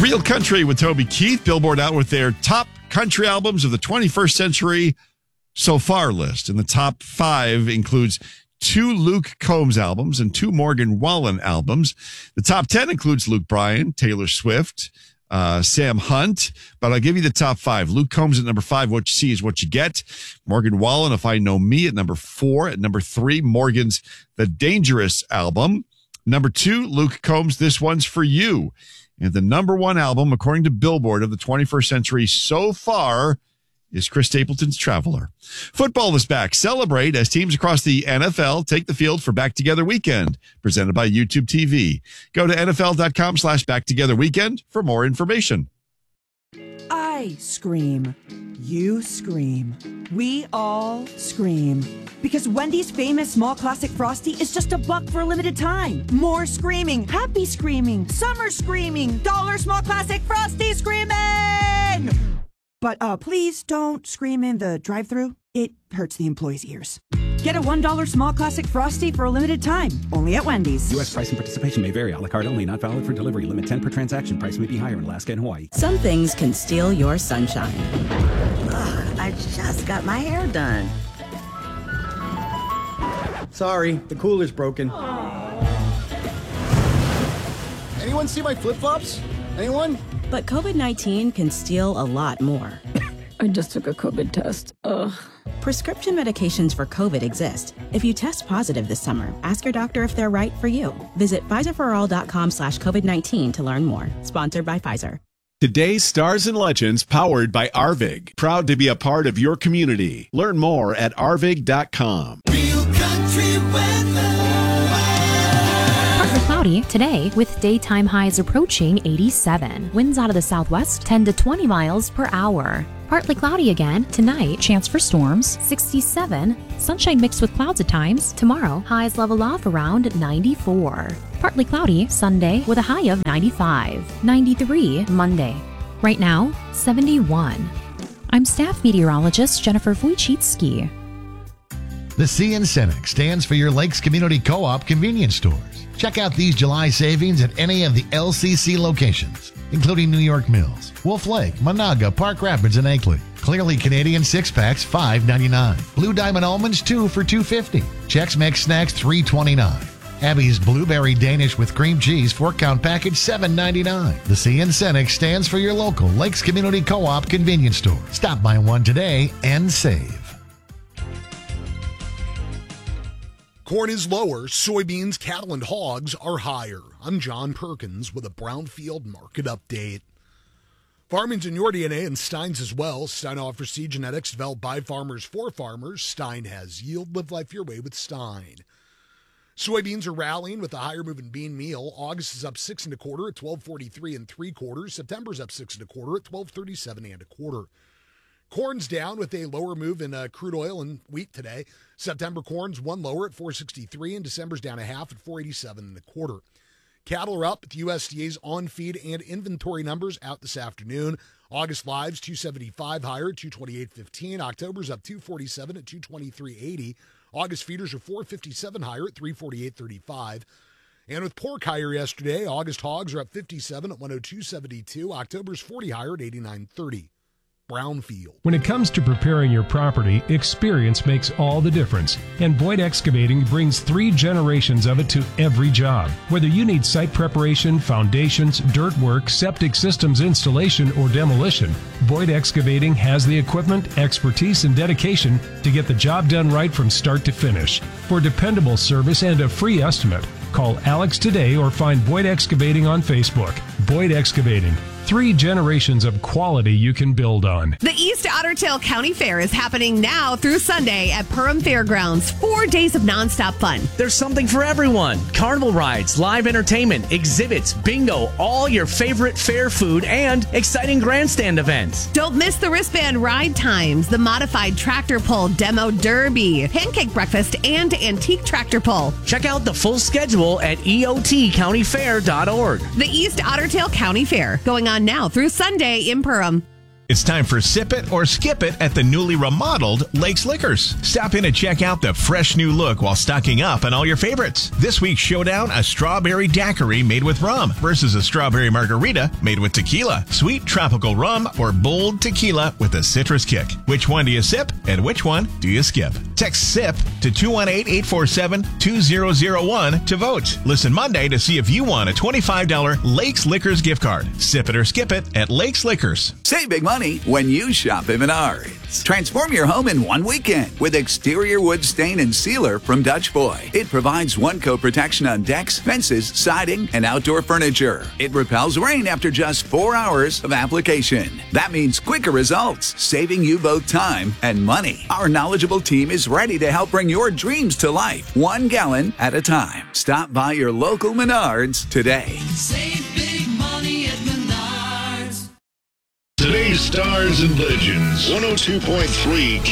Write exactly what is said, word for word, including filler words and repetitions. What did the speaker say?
Real Country with Toby Keith. Billboard out with their top country albums of the twenty-first century so far list. And the top five includes two Luke Combs albums and two Morgan Wallen albums. The top ten includes Luke Bryan, Taylor Swift, uh, Sam Hunt. But I'll give you the top five. Luke Combs at number five, What You See Is What You Get. Morgan Wallen, If I Know Me at number four. At number three, Morgan's The Dangerous album. Number two, Luke Combs, This One's For You. And the number one album, according to Billboard, of the twenty-first century so far is Chris Stapleton's Traveler. Football is back. Celebrate as teams across the N F L take the field for Back Together Weekend, presented by YouTube T V. Go to nfl.com slash Back Together Weekend for more information. I scream. You scream. We all scream. Because Wendy's famous small classic Frosty is just a buck for a limited time. More screaming, happy screaming, summer screaming, dollar small classic Frosty screaming! But uh, please don't scream in the drive-thru. It hurts the employees' ears. Get a one dollar small classic Frosty for a limited time. Only at Wendy's. U S price and participation may vary. A la carte only. Not valid for delivery. Limit ten per transaction. Price may be higher in Alaska and Hawaii. Some things can steal your sunshine. Ugh, I just got my hair done. Sorry, the cooler's broken. Anyone see my flip-flops? Anyone? But COVID nineteen can steal a lot more. I just took a COVID test. Ugh. Prescription medications for COVID exist. If you test positive this summer, ask your doctor if they're right for you. Visit Pfizerforall.com slash COVID-19 to learn more. Sponsored by Pfizer. Today's Stars and Legends, powered by Arvig. Proud to be a part of your community. Learn more at arvig dot com. Real country weather. Partly cloudy today with daytime highs approaching eighty-seven. Winds out of the southwest ten to twenty miles per hour. Partly cloudy again tonight. Chance for storms sixty-seven. Sunshine mixed with clouds at times. Tomorrow, highs level off around ninety-four. Partly cloudy Sunday with a high of ninety-five. ninety-three Monday. Right now, seventy-one. I'm staff meteorologist Jennifer Wojcicki. The C in Cenex stands for your Lakes Community Co-op convenience stores. Check out these July savings at any of the L C C locations, including New York Mills, Wolf Lake, Monaga, Park Rapids, and Akeley. Clearly Canadian six-packs, five ninety-nine. Blue Diamond Almonds, two for two fifty. Chex Mix Snacks, three twenty-nine. Abby's Blueberry Danish with cream cheese, four-count package, seven ninety-nine. The C in Cenex stands for your local Lakes Community Co-op convenience store. Stop by one today and save. Corn is lower, soybeans, cattle, and hogs are higher. I'm John Perkins with a Brownfield market update. Farming's in your D N A and Stein's as well. Stein offers seed genetics developed by farmers for farmers. Stein has yield. Live life your way with Stein. Soybeans are rallying with a higher moving bean meal. August is up six and a quarter at twelve forty-three and three quarters. September's up six and a quarter at twelve thirty-seven and a quarter. Corn's down with a lower move in uh, crude oil and wheat today. September corn's one lower at four sixty-three, and December's down a half at four eighty-seven and a quarter. Cattle are up with U S D A's on-feed and inventory numbers out this afternoon. August lives two seventy-five higher at two twenty-eight fifteen. October's up two forty-seven at two twenty-three eighty. August feeders are four fifty-seven higher at three forty-eight thirty-five. And with pork higher yesterday, August hogs are up fifty-seven at one oh two seventy-two. October's forty higher at eighty-nine thirty. Brownfield. When it comes to preparing your property, experience makes all the difference. And Boyd Excavating brings three generations of it to every job. Whether you need site preparation, foundations, dirt work, septic systems installation, or demolition, Boyd Excavating has the equipment, expertise, and dedication to get the job done right from start to finish. For dependable service and a free estimate, call Alex today or find Boyd Excavating on Facebook. Boyd Excavating. Three generations of quality you can build on. The East Otter Tail County Fair is happening now through Sunday at Perham Fairgrounds. Four days of nonstop fun. There's something for everyone. Carnival rides, live entertainment, exhibits, bingo, all your favorite fair food, and exciting grandstand events. Don't miss the wristband ride times, the modified tractor pull demo derby, pancake breakfast, and antique tractor pull. Check out the full schedule at E O T county fair dot org. The East Otter Tail County Fair, going on now through Sunday in Perham. It's time for Sip It or Skip It at the newly remodeled Lakes Liquors. Stop in and check out the fresh new look while stocking up on all your favorites. This week's showdown, a strawberry daiquiri made with rum versus a strawberry margarita made with tequila, sweet tropical rum, or bold tequila with a citrus kick. Which one do you sip and which one do you skip? Text SIP to two one eight, eight four seven, two zero zero one to vote. Listen Monday to see if you won a twenty-five dollars Lakes Liquors gift card. Sip it or skip it at Lakes Liquors. Save big money when you shop at Menards. Transform your home in one weekend with exterior wood stain and sealer from Dutch Boy. It provides one-coat protection on decks, fences, siding, and outdoor furniture. It repels rain after just four hours of application. That means quicker results, saving you both time and money. Our knowledgeable team is ready to help bring your dreams to life, one gallon at a time. Stop by your local Menards today. Save big money at Menards. Today's Stars and Legends, one oh two point three